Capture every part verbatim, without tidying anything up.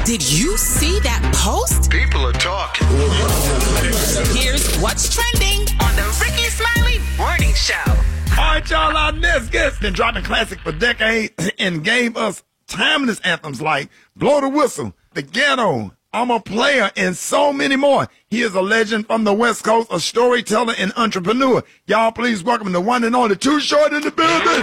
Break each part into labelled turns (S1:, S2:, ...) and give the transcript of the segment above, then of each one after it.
S1: Did you see that post?
S2: People are talking.
S1: Here's what's trending on the Ricky Smiley Morning Show.
S3: All right, y'all, our next guest been dropping classic for decades and gave us timeless anthems like Blow the Whistle, The Ghetto, I'm a Player, and so many more. He is a legend from the West Coast, a storyteller and entrepreneur. Y'all please welcome the one and only Too Short in the building.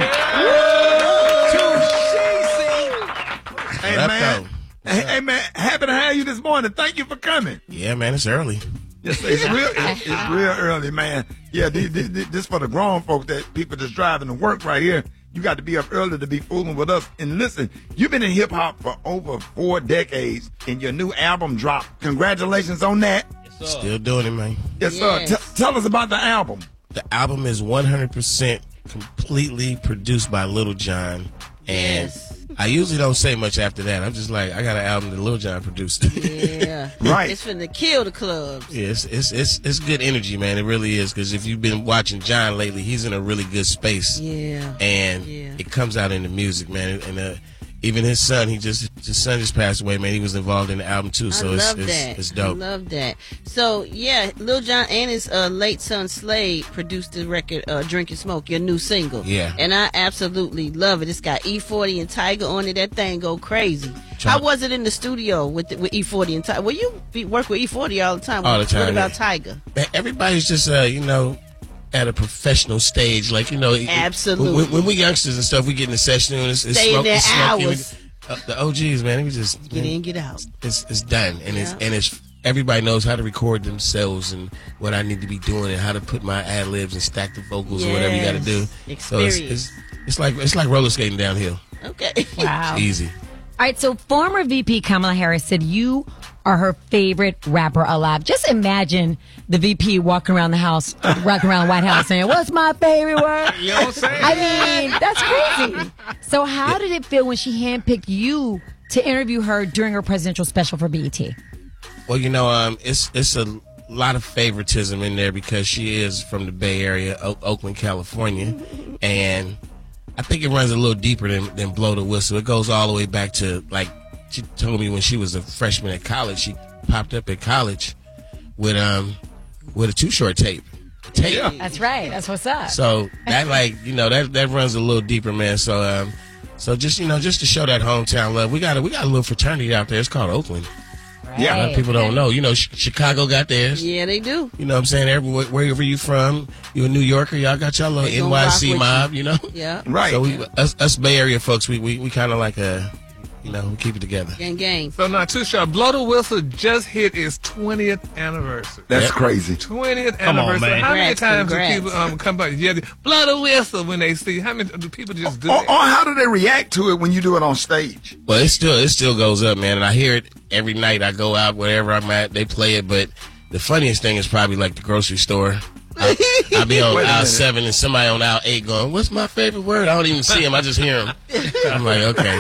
S3: Hey, man. Hey, hey, man, happy to have you this morning. Thank you for coming.
S4: Yeah, man, it's early.
S3: Yes, it's real. It's, it's real early, man. Yeah, this, this, this for the grown folks that people just driving to work right here. You got to be up early to be fooling with us. And listen, you've been in hip hop for over four decades, and your new album dropped. Congratulations on that.
S4: Yes, sir. Still doing it, man.
S3: Yes, sir.
S1: Yes.
S3: T- tell us about the album.
S4: The album is one hundred percent completely produced by Lil Jon, and
S1: Yes.
S4: I usually don't say much after that. I'm just like, I got an album that Lil Jon produced.
S1: Yeah.
S3: Right.
S1: It's finna kill the clubs.
S4: Yeah, it's, it's it's it's good energy, man. It really is. Because if you've been watching John lately, he's in a really good space.
S1: Yeah.
S4: And
S1: Yeah.
S4: it comes out in the music, man. And uh, even his son, he just his son just passed away, man. He was involved in the album too, so
S1: I
S4: it's
S1: love
S4: it's,
S1: that.
S4: it's dope.
S1: I love that. So yeah, Lil Jon and his uh, late son Slade produced the record uh, "Drink and Smoke," your new single.
S4: Yeah.
S1: And I absolutely love it. It's got E forty and Tiger on it. That thing go crazy.
S4: Try-
S1: How was it in the studio with the, with E forty and Tiger? Well, you be, work with E forty all the time.
S4: All the time,
S1: What about
S4: yeah.
S1: Tiger?
S4: Man, everybody's just uh, you know, at a professional stage, like you know. it-
S1: Absolutely.
S4: When, when we youngsters and stuff, we get in the session and it's, it's
S1: Stay in
S4: smoke,
S1: there
S4: it's smoking.
S1: hours.
S4: Uh, the O Gs, man, we just
S1: Get
S4: man,
S1: in, get out.
S4: It's it's done, and it's
S1: Yeah.
S4: and it's everybody knows how to record themselves and what I need to be doing and how to put my ad libs and stack the vocals or whatever you got to do.
S1: Yes.
S4: So it's,
S1: Experience.
S4: it's it's like it's like roller skating downhill.
S1: Okay.
S5: Wow.
S4: It's easy.
S5: All right, so former V P Kamala Harris said you are her favorite rapper alive. Just imagine the V P walking around the house, walking around the White House saying, "What's my favorite word?"
S6: You know what I'm saying?
S5: I mean, that's crazy. So how did it feel when she handpicked you to interview her during her presidential special for B E T?
S4: Well, you know, um, it's it's a lot of favoritism in there because she is from the Bay Area, o- Oakland, California, and I think it runs a little deeper than, than Blow the Whistle. It goes all the way back to, like, she told me when she was a freshman at college, she popped up at college with um with a Too Short tape. Tape.
S3: Yeah.
S5: That's right. That's what's up.
S4: So that, like, you know, that that runs a little deeper, man. So um, so just you know, just to show that hometown love, we got a we got a little fraternity out there. It's called Oakland.
S3: Yeah.
S4: A lot of people don't know. You know, Ch- Chicago got theirs.
S1: Yeah, they do.
S4: You know what I'm saying? Everywhere, wherever you from, you a New Yorker, y'all got y'all little
S1: They gonna
S4: N Y
S1: rock
S4: C
S1: with
S4: mob, you know?
S1: Yeah.
S3: Right.
S4: So we, us, us Bay Area folks, we we, we kind of like a, you know, we keep it together.
S1: Gang, gang.
S6: So now, Too Short, Blow the Whistle just hit its twentieth anniversary.
S3: That's
S4: Yep.
S3: crazy.
S6: twentieth
S7: Come on,
S6: anniversary.
S7: man.
S6: How many
S1: Congrats,
S6: times
S1: congrats.
S6: do people um, come back? Yeah, they blow the whistle when they see. How many do people just do
S3: Or, or
S6: that?
S3: how do they react to it when you do it on stage?
S4: Well, it still it still goes up, man, and I hear it every night. I go out wherever I'm at, they play it. But the funniest thing is probably like the grocery store. I, I'll be on
S3: Wait a
S4: aisle
S3: minute.
S4: seven and somebody on aisle eight going, "What's my favorite word?" I don't even see him. I just hear him. I'm like, okay.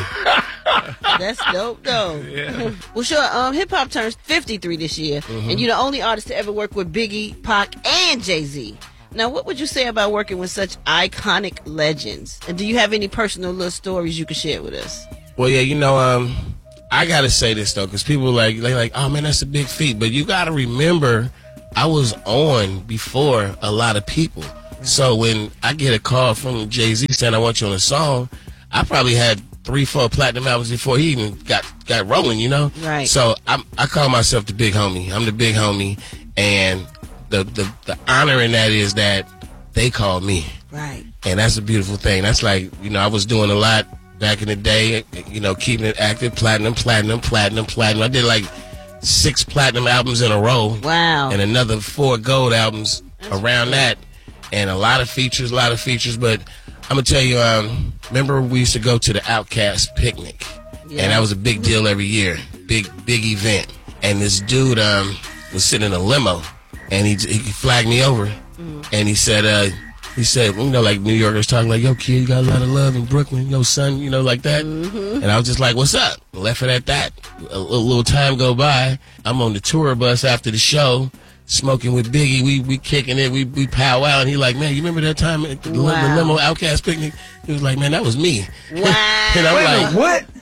S1: That's dope, though.
S6: Yeah.
S1: Well, sure. Um, hip hop turns fifty-three this year,
S4: Mm-hmm.
S1: and you're the only artist to ever work with Biggie, Pac, and Jay-Z. Now, what would you say about working with such iconic legends? And do you have any personal little stories you could share with us?
S4: Well, yeah, you know, um, I gotta say this though, because people like they like, oh man, that's a big feat. But you gotta remember, I was on before a lot of people. So when I get a call from Jay-Z saying I want you on a song, I probably had three, four platinum albums before he even got got rolling. You know,
S1: Right.
S4: So I'm, I call myself the big homie. I'm the big homie, and the the the honor in that is that they call me.
S1: Right.
S4: And that's a beautiful thing. That's like, you know, I was doing a lot back in the day, you know, keeping it active, platinum, platinum, platinum, platinum. I did like six platinum albums in a row.
S1: Wow.
S4: And another four gold albums around that. And a lot of features, a lot of features. But I'm going to tell you, um, remember we used to go to the Outkast picnic.
S1: Yeah.
S4: And that was a big deal every year. Big, big event. And this dude um, was sitting in a limo. And he, he flagged me over.
S1: Mm.
S4: And he said, uh, he said, you know, like New Yorkers talking like, yo, kid, you got a lot of love in Brooklyn, yo, son, you know, like that.
S1: Mm-hmm.
S4: And I was just like, what's up? Left it at that. A, a little time go by. I'm on the tour bus after the show, smoking with Biggie. We we kicking it. We we powwow. And he like, man, you remember that time at the,
S1: Wow.
S4: the limo Outkast picnic? He was like, man, that was me.
S1: Wow.
S4: And I'm
S3: Wait a
S4: like,
S3: minute, what?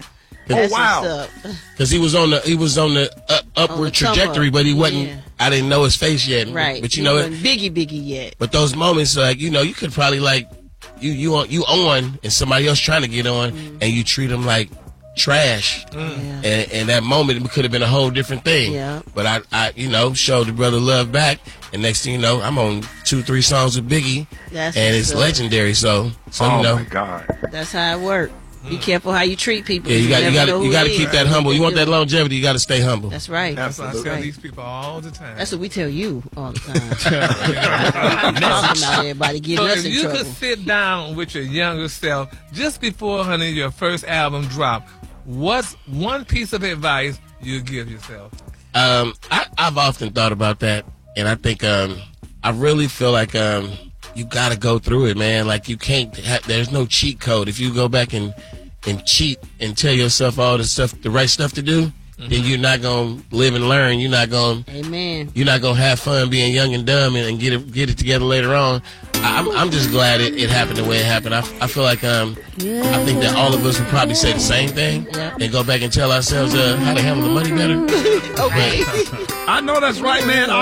S1: That's
S3: wow.
S1: what's up.
S4: Because he was on the he was on the up, upward
S1: the come
S4: trajectory,
S1: up.
S4: but he wasn't.
S1: Yeah.
S4: I didn't know his face yet.
S1: Right.
S4: But you
S1: He
S4: know
S1: wasn't
S4: it.
S1: Biggie Biggie yet.
S4: But those moments, like you know, you could probably like you you on you on, and somebody else trying to get on,
S1: Mm.
S4: and you treat them like trash.
S1: Yeah.
S4: And, and that moment it could have been a whole different thing.
S1: Yeah.
S4: But I, I, you know, showed the brother love back, and next thing you know, I'm on two, three songs with Biggie,
S1: That's
S4: and
S1: what's
S4: it's
S1: up.
S4: legendary. So, so
S3: Oh
S4: you know,
S3: my God.
S1: That's how it works. Be careful how you treat people.
S4: yeah, you got, you
S1: never
S4: got,
S1: know
S4: you
S1: who
S4: got to
S1: it
S4: keep
S1: is.
S4: that humble. You want that longevity, you got to stay humble.
S1: That's right.
S6: That's what I
S3: Absolutely.
S6: tell
S1: right.
S6: these people all the time.
S1: That's what we tell you all the time. Talking about everybody getting
S6: So
S1: us
S6: if
S1: in
S6: you
S1: trouble.
S6: could sit down with your younger self just before, honey, your first album drop, what's one piece of advice you give yourself?
S4: Um, I, I've often thought about that, and I think um, I really feel like um, you got to go through it, man. Like you can't. Ha- there's no cheat code. If you go back and and cheat and tell yourself all the stuff, the right stuff to do, mm-hmm. then you're not gonna live and learn. You're not gonna.
S1: Amen.
S4: You're not gonna have fun being young and dumb and, and get it get it together later on. I, I'm I'm just glad it, it happened the way it happened. I, I feel like um I think that all of us would probably say the same thing
S1: Yeah.
S4: and go back and tell ourselves uh, how to handle the money better.
S1: Okay.
S3: I know that's right, man.